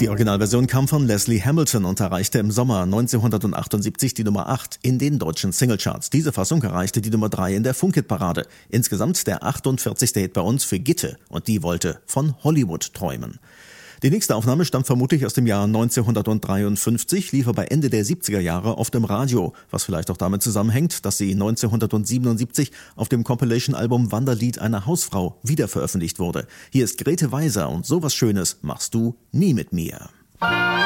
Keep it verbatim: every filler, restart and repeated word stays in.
Die Originalversion kam von Leslie Hamilton und erreichte im Sommer neunzehnhundertachtundsiebzig die Nummer acht in den deutschen Singlecharts. Diese Fassung erreichte die Nummer drei in der Funkit-Parade. Insgesamt der achtundvierzigste Hit bei uns für Gitte, und die wollte von Hollywood träumen. Die nächste Aufnahme stammt vermutlich aus dem Jahr neunzehnhundertdreiundfünfzig, lief aber Ende der siebziger Jahre auf dem Radio, was vielleicht auch damit zusammenhängt, dass sie neunzehnhundertsiebenundsiebzig auf dem Compilation-Album Wanderlied einer Hausfrau wiederveröffentlicht wurde. Hier ist Grete Weiser und Sowas Schönes machst du nie mit mir.